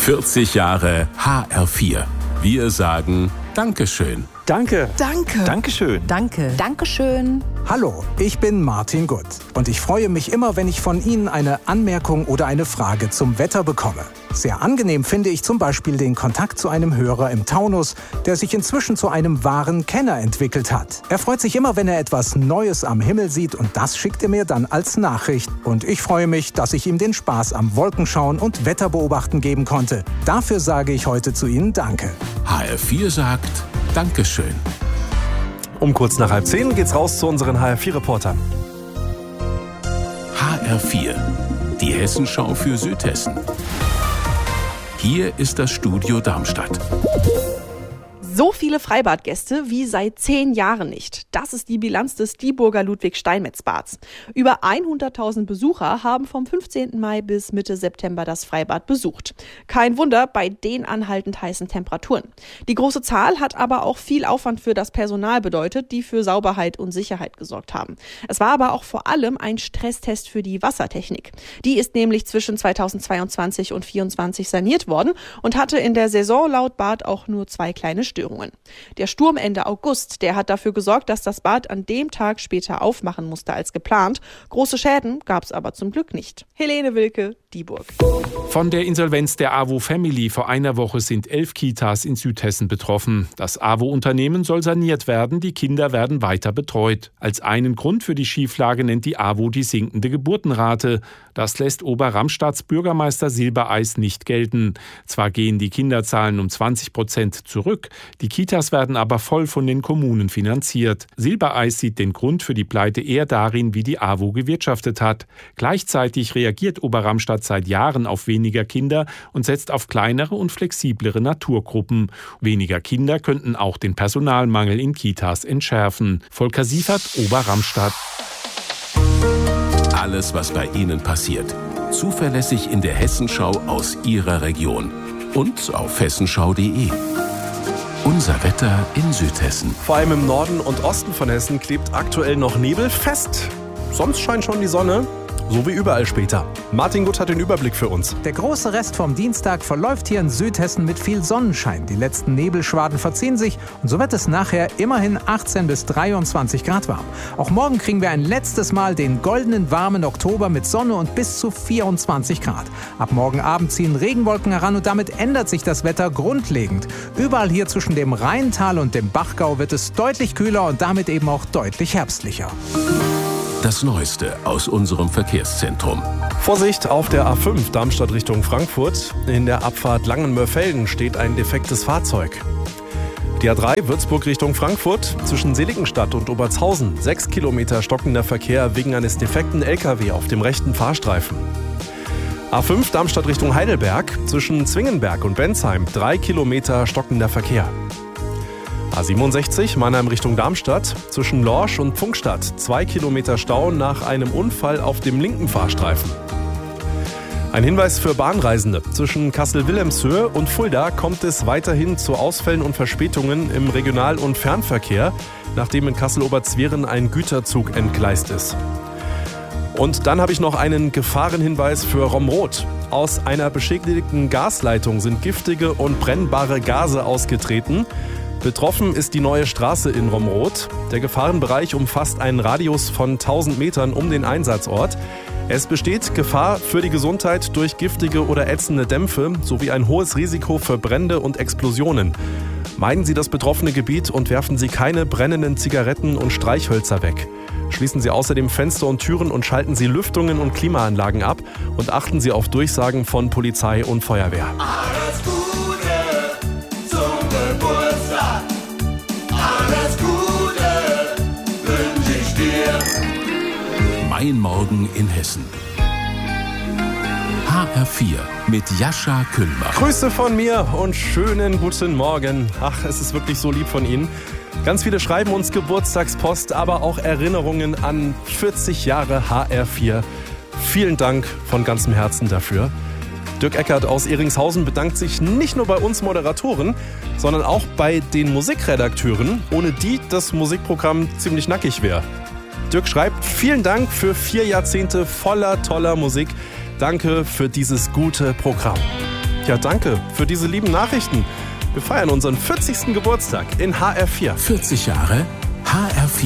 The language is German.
40 Jahre HR4. Wir sagen Dankeschön. Danke. Danke. Dankeschön. Danke. Dankeschön. Hallo, ich bin Martin Gutt und ich freue mich immer, wenn ich von Ihnen eine Anmerkung oder eine Frage zum Wetter bekomme. Sehr angenehm finde ich zum Beispiel den Kontakt zu einem Hörer im Taunus, der sich inzwischen zu einem wahren Kenner entwickelt hat. Er freut sich immer, wenn er etwas Neues am Himmel sieht und das schickt er mir dann als Nachricht. Und ich freue mich, dass ich ihm den Spaß am Wolkenschauen und Wetterbeobachten geben konnte. Dafür sage ich heute zu Ihnen Danke. HR4 sagt Dankeschön. Um kurz nach 9:30 geht's raus zu unseren HR4-Reportern. HR4, die Hessenschau für Südhessen. Hier ist das Studio Darmstadt. So viele Freibadgäste wie seit 10 Jahren nicht. Das ist die Bilanz des Dieburger Ludwig-Steinmetz-Bads. Über 100.000 Besucher haben vom 15. Mai bis Mitte September das Freibad besucht. Kein Wunder bei den anhaltend heißen Temperaturen. Die große Zahl hat aber auch viel Aufwand für das Personal bedeutet, die für Sauberkeit und Sicherheit gesorgt haben. Es war aber auch vor allem ein Stresstest für die Wassertechnik. Die ist nämlich zwischen 2022 und 2024 saniert worden und hatte in der Saison laut Bad auch nur 2 kleine Störungen. Der Sturm Ende August, der hat dafür gesorgt, dass das Bad an dem Tag später aufmachen musste als geplant. Große Schäden gab es aber zum Glück nicht. Helene Wilke, Dieburg. Von der Insolvenz der AWO Family vor einer Woche sind 11 Kitas in Südhessen betroffen. Das AWO-Unternehmen soll saniert werden, die Kinder werden weiter betreut. Als einen Grund für die Schieflage nennt die AWO die sinkende Geburtenrate. Das lässt Oberramstadts Bürgermeister Silbereis nicht gelten. Zwar gehen die Kinderzahlen um 20% zurück, die Kitas werden aber voll von den Kommunen finanziert. Silbereis sieht den Grund für die Pleite eher darin, wie die AWO gewirtschaftet hat. Gleichzeitig reagiert Oberramstadt seit Jahren auf weniger Kinder und setzt auf kleinere und flexiblere Naturgruppen. Weniger Kinder könnten auch den Personalmangel in Kitas entschärfen. Volker Siefert, Oberramstadt. Alles, was bei Ihnen passiert, zuverlässig in der Hessenschau aus Ihrer Region und auf hessenschau.de. Unser Wetter in Südhessen. Vor allem im Norden und Osten von Hessen klebt aktuell noch Nebel fest. Sonst scheint schon die Sonne. So wie überall später. Martin Gutt hat den Überblick für uns. Der große Rest vom Dienstag verläuft hier in Südhessen mit viel Sonnenschein. Die letzten Nebelschwaden verziehen sich und so wird es nachher immerhin 18 bis 23 Grad warm. Auch morgen kriegen wir ein letztes Mal den goldenen warmen Oktober mit Sonne und bis zu 24 Grad. Ab morgen Abend ziehen Regenwolken heran und damit ändert sich das Wetter grundlegend. Überall hier zwischen dem Rheintal und dem Bachgau wird es deutlich kühler und damit eben auch deutlich herbstlicher. Das Neueste aus unserem Verkehrszentrum. Vorsicht auf der A5 Darmstadt Richtung Frankfurt. In der Abfahrt Langenmörfelden steht ein defektes Fahrzeug. Die A3 Würzburg Richtung Frankfurt. Zwischen Seligenstadt und Obertshausen 6 Kilometer stockender Verkehr wegen eines defekten LKW auf dem rechten Fahrstreifen. A5 Darmstadt Richtung Heidelberg. Zwischen Zwingenberg und Bensheim 3 Kilometer stockender Verkehr. A67 Mannheim Richtung Darmstadt, zwischen Lorsch und Pfungstadt 2 Kilometer Stau nach einem Unfall auf dem linken Fahrstreifen. Ein Hinweis für Bahnreisende. Zwischen Kassel-Wilhelmshöhe und Fulda kommt es weiterhin zu Ausfällen und Verspätungen im Regional- und Fernverkehr, nachdem in Kassel-Oberzweren ein Güterzug entgleist ist. Und dann habe ich noch einen Gefahrenhinweis für Romrod. Aus einer beschädigten Gasleitung sind giftige und brennbare Gase ausgetreten. Betroffen ist die neue Straße in Romrod. Der Gefahrenbereich umfasst einen Radius von 1000 Metern um den Einsatzort. Es besteht Gefahr für die Gesundheit durch giftige oder ätzende Dämpfe sowie ein hohes Risiko für Brände und Explosionen. Meiden Sie das betroffene Gebiet und werfen Sie keine brennenden Zigaretten und Streichhölzer weg. Schließen Sie außerdem Fenster und Türen und schalten Sie Lüftungen und Klimaanlagen ab und achten Sie auf Durchsagen von Polizei und Feuerwehr. Alles Gute zum Geburtstag. Alles Gute wünsche ich dir. Mein Morgen in Hessen. HR4 mit Jascha Kühlbach. Grüße von mir und schönen guten Morgen. Ach, es ist wirklich so lieb von Ihnen. Ganz viele schreiben uns Geburtstagspost, aber auch Erinnerungen an 40 Jahre HR4. Vielen Dank von ganzem Herzen dafür. Dirk Eckert aus Ehringshausen bedankt sich nicht nur bei uns Moderatoren, sondern auch bei den Musikredakteuren, ohne die das Musikprogramm ziemlich nackig wäre. Dirk schreibt, vielen Dank für 4 Jahrzehnte voller toller Musik. Danke für dieses gute Programm. Ja, danke für diese lieben Nachrichten. Wir feiern unseren 40. Geburtstag in HR4. 40 Jahre HR4.